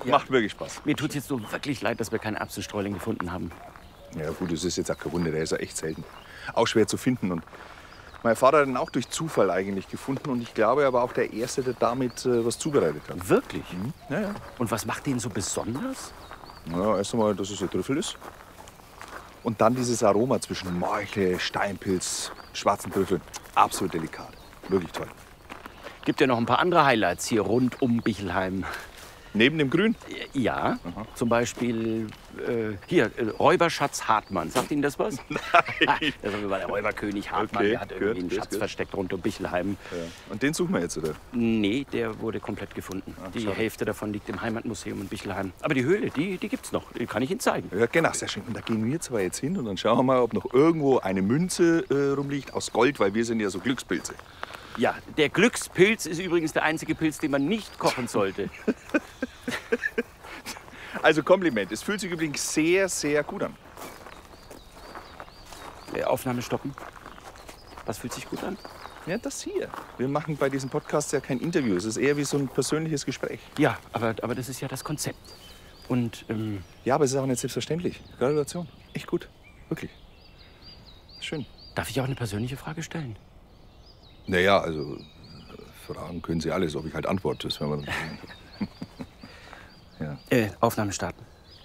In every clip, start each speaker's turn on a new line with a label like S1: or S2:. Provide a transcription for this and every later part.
S1: Macht wirklich Spaß.
S2: Mir tut es jetzt so wirklich leid, dass wir keinen Erbsenstreuling gefunden haben.
S1: Ja gut, das ist jetzt auch kein Wunder, der ist ja echt selten. Auch schwer zu finden. Und mein Vater hat ihn auch durch Zufall eigentlich gefunden. Und ich glaube, er war auch der Erste, der damit was zubereitet hat.
S2: Wirklich?
S1: Mhm. Ja, ja.
S2: Und was macht den so besonders?
S1: Ja, erst einmal, dass es ein Trüffel ist. Und dann dieses Aroma zwischen Morchel, Steinpilz, schwarzen Trüffeln. Absolut delikat. Wirklich toll.
S2: Gibt ja noch ein paar andere Highlights hier rund um Bichelheim.
S1: Neben dem Grün?
S2: Ja, zum Beispiel Räuberschatz Hartmann. Sagt Ihnen das was? Nein. Das war der Räuberkönig Hartmann.
S1: Okay,
S2: Der hat irgendwie einen
S1: gut,
S2: Schatz
S1: gut.
S2: versteckt rund um Bichelheim.
S1: Ja. Und den suchen wir jetzt, oder?
S2: Nee, der wurde komplett gefunden. Die
S1: schade.
S2: Hälfte davon liegt im Heimatmuseum in Bichelheim. Aber die Höhle, die gibt's noch. Die kann ich Ihnen zeigen.
S1: Ja, genau, sehr schön. Und da gehen wir zwar jetzt hin und dann schauen wir mal, ob noch irgendwo eine Münze rumliegt aus Gold, weil wir sind ja so Glückspilze.
S2: Ja, der Glückspilz ist übrigens der einzige Pilz, den man nicht kochen sollte.
S1: Also Kompliment. Es fühlt sich übrigens sehr, sehr gut an.
S2: Aufnahme stoppen. Was fühlt sich gut an?
S1: Ja, das hier. Wir machen bei diesem Podcast ja kein Interview. Es ist eher wie so ein persönliches Gespräch.
S2: Ja, aber das ist ja das Konzept. Und
S1: Ja, aber es ist auch nicht selbstverständlich. Gratulation. Echt gut. Wirklich. Schön.
S2: darf ich auch eine persönliche Frage stellen?
S1: Naja, also fragen können Sie alles, ob ich halt antworte. Das werden wir dann ja.
S2: Aufnahme starten.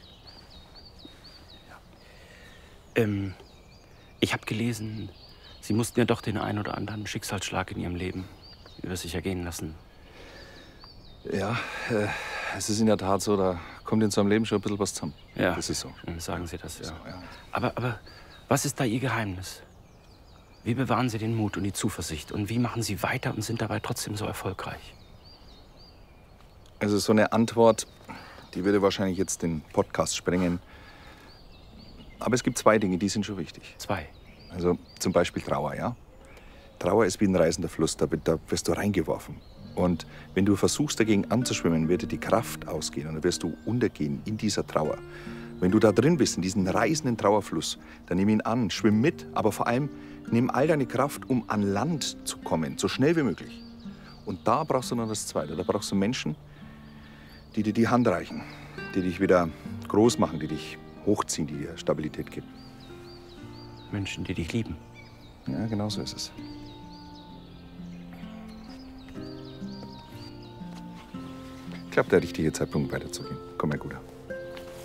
S2: Ich habe gelesen, Sie mussten ja doch den einen oder anderen Schicksalsschlag in Ihrem Leben über sich ergehen lassen.
S1: Ja, es ist in der Tat so, da kommt in so einem Leben schon ein bisschen was zusammen.
S2: Ja,
S1: Das ist so.
S2: Sagen Sie das, ja.
S1: So, ja.
S2: Aber was ist da Ihr Geheimnis? Wie bewahren Sie den Mut und die Zuversicht? Und wie machen Sie weiter und sind dabei trotzdem so erfolgreich?
S1: Also so eine Antwort, die würde wahrscheinlich jetzt den Podcast sprengen. Aber es gibt zwei Dinge, die sind schon wichtig.
S2: Zwei.
S1: Also zum Beispiel Trauer, ja? Trauer ist wie ein reißender Fluss, da wirst du reingeworfen. Und wenn du versuchst, dagegen anzuschwimmen, wird dir die Kraft ausgehen und dann wirst du untergehen in dieser Trauer. Wenn du da drin bist, in diesem reißenden Trauerfluss, dann nimm ihn an, schwimm mit, aber vor allem nimm all deine Kraft, um an Land zu kommen, so schnell wie möglich. Und da brauchst du noch das Zweite. Da brauchst du Menschen, die dir die Hand reichen, die dich wieder groß machen, die dich hochziehen, die dir Stabilität geben.
S2: Menschen, die dich lieben.
S1: Ja, genau so ist es. Ich glaube, der richtige Zeitpunkt weiterzugehen. Komm, Herr Guder.